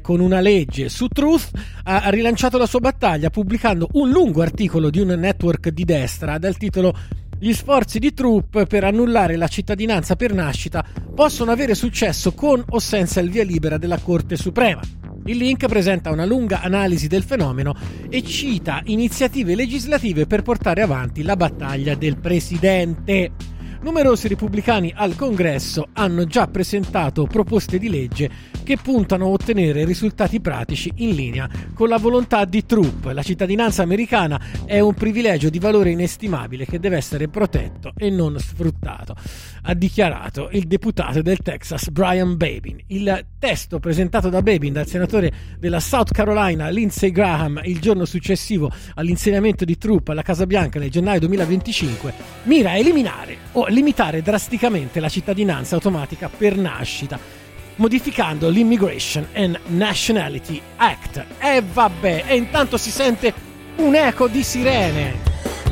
con una legge su Truth ha rilanciato la sua battaglia pubblicando un lungo articolo di un network di destra dal titolo "Gli sforzi di Trump per annullare la cittadinanza per nascita possono avere successo con o senza il via libera della Corte Suprema". Il link presenta una lunga analisi del fenomeno e cita iniziative legislative per portare avanti la battaglia del presidente. Numerosi repubblicani al Congresso hanno già presentato proposte di legge che puntano a ottenere risultati pratici in linea con la volontà di Trump. La cittadinanza americana è un privilegio di valore inestimabile che deve essere protetto e non sfruttato, ha dichiarato il deputato del Texas Brian Babin. Il testo presentato da Babin dal senatore della South Carolina Lindsey Graham il giorno successivo all'insediamento di Trump alla Casa Bianca nel gennaio 2025 mira a eliminare o limitare drasticamente la cittadinanza automatica per nascita, modificando l'Immigration and Nationality Act. E vabbè, e intanto si sente un eco di sirene.